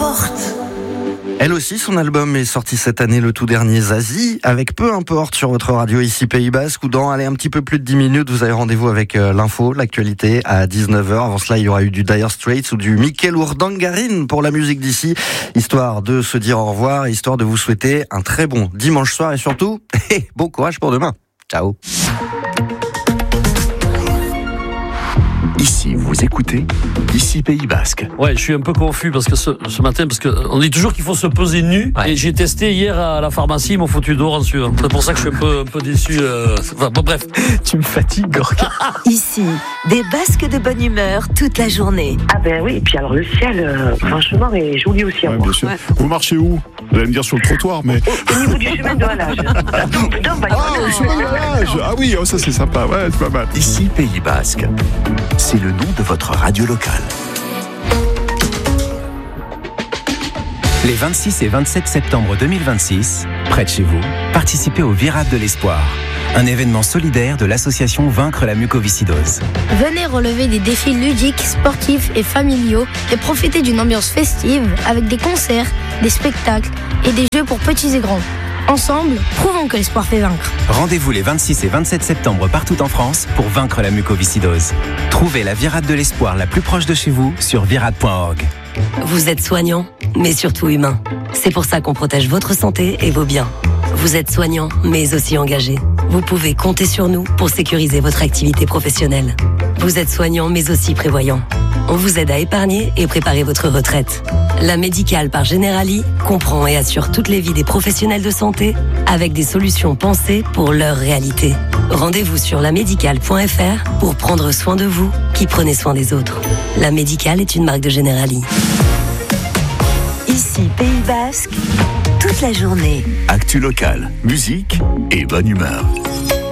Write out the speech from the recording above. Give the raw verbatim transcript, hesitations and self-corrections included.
importe. Elle aussi, son album est sorti cette année, le tout dernier Zazie, avec Peu importe sur votre radio ici Pays Basque, où dans allez, un petit peu plus de dix minutes, vous avez rendez-vous avec euh, l'info, l'actualité à dix-neuf heures. Avant cela, il y aura eu du Dire Straits ou du Mikel Urdangarin pour la musique d'ici, histoire de se dire au revoir, histoire de vous souhaiter un très bon dimanche soir et surtout, bon courage pour demain. Ciao. Ici, vous écoutez, ici Pays Basque. Ouais, je suis un peu confus parce que ce, ce matin, parce que on dit toujours qu'il faut se peser nu. Ouais. Et j'ai testé hier à la pharmacie, ils m'ont foutu dehors en suivant. C'est pour ça que je suis un peu, un peu déçu. Euh, enfin, bon, bref. Tu me fatigues, Gorka. Ici, des Basques de bonne humeur toute la journée. Ah ben oui, et puis alors le ciel, euh, franchement, est joli aussi à ouais, voir. Bien sûr. Ouais. Vous marchez où? Vous allez me dire sur le trottoir, mais... Au, au niveau du chemin de halage. Ah, le chemin de halage. Ah oui, oh, ça c'est sympa, ouais, c'est pas mal. Ici Pays Basque, c'est le nom de votre radio locale. Les vingt-six et vingt-sept septembre deux mille vingt-six, près de chez vous, participez au Virade de l'Espoir, un événement solidaire de l'association Vaincre la mucoviscidose. Venez relever des défis ludiques, sportifs et familiaux et profiter d'une ambiance festive avec des concerts, des spectacles et des jeux pour petits et grands. Ensemble, prouvons que l'espoir fait vaincre. Rendez-vous les vingt-six et vingt-sept septembre partout en France pour vaincre la mucoviscidose. Trouvez la Virade de l'Espoir la plus proche de chez vous sur virade point org. Vous êtes soignant, mais surtout humain. C'est pour ça qu'on protège votre santé et vos biens. Vous êtes soignant, mais aussi engagé. Vous pouvez compter sur nous pour sécuriser votre activité professionnelle. Vous êtes soignant, mais aussi prévoyant. On vous aide à épargner et préparer votre retraite. La Médicale par Generali comprend et assure toutes les vies des professionnels de santé avec des solutions pensées pour leur réalité. Rendez-vous sur la médicale point f r pour prendre soin de vous qui prenez soin des autres. La Médicale est une marque de Generali. Ici Pays Basque, toute la journée. Actu local, musique et bonne humeur.